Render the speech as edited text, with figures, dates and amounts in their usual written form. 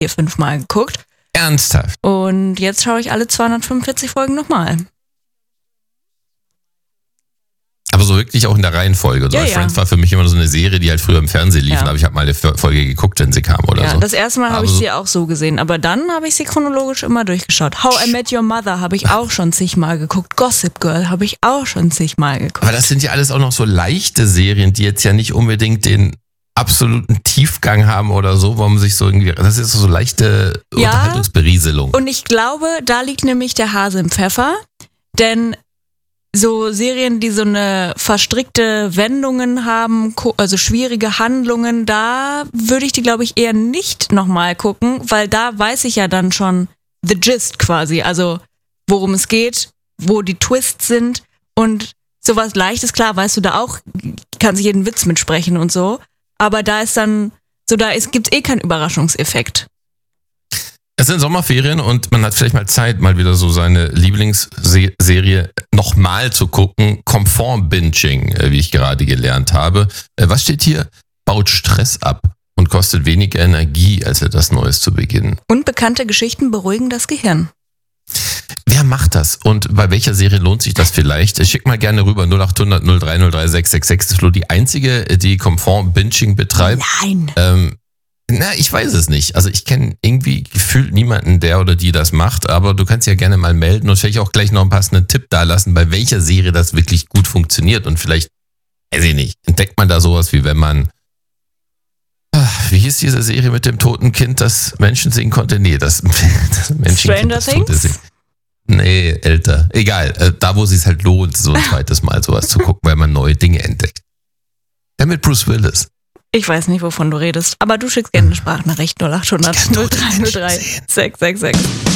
4-5 Mal geguckt. Ernsthaft? Und jetzt schaue ich alle 245 Folgen nochmal. Aber so wirklich auch in der Reihenfolge. So. Ja, Friends war für mich immer so eine Serie, die halt früher im Fernsehen lief. Ja. Aber ich habe mal eine Folge geguckt, wenn sie kam oder so. Das erste Mal habe ich sie auch so gesehen. Aber dann habe ich sie chronologisch immer durchgeschaut. How I Met Your Mother habe ich auch schon zigmal geguckt. Gossip Girl habe ich auch schon zigmal geguckt. Aber das sind ja alles auch noch so leichte Serien, die jetzt ja nicht unbedingt den absoluten Tiefgang haben oder so, wo man sich so irgendwie, das ist so leichte Unterhaltungsberieselung. Und ich glaube, da liegt nämlich der Hase im Pfeffer, denn so Serien, die so eine verstrickte Wendungen haben, also schwierige Handlungen, da würde ich die, glaube ich, eher nicht nochmal gucken, weil da weiß ich ja dann schon the gist quasi, also worum es geht, wo die Twists sind und sowas Leichtes, klar, weißt du da auch, kannst jeden Witz mitsprechen und so, aber da ist dann, gibt's keinen Überraschungseffekt. Es sind Sommerferien und man hat vielleicht mal Zeit, mal wieder so seine Lieblingsserie nochmal zu gucken. Komfort-Binging, wie ich gerade gelernt habe. Was steht hier? Baut Stress ab und kostet weniger Energie, als etwas Neues zu beginnen. Unbekannte Geschichten beruhigen das Gehirn. Wer macht das? Und bei welcher Serie lohnt sich das vielleicht? Schick mal gerne rüber 0800 030 666. Das ist Flo die einzige, die Komfort-Binging betreibt. Nein. Ich weiß es nicht. Also ich kenne irgendwie gefühlt niemanden, der oder die das macht, aber du kannst ja gerne mal melden und vielleicht auch gleich noch einen passenden Tipp dalassen, bei welcher Serie das wirklich gut funktioniert und vielleicht, weiß ich nicht, entdeckt man da sowas, wie wenn man, wie hieß diese Serie mit dem toten Kind, das Menschen singen konnte? Nee, das Menschenkind, das Tote singen. Nee, älter. Egal, da wo es sich halt lohnt, so ein zweites Mal sowas zu gucken, weil man neue Dinge entdeckt. Ja, mit Bruce Willis. Ich weiß nicht, wovon du redest, aber du schickst gerne eine Sprachnachricht 0800 030 666.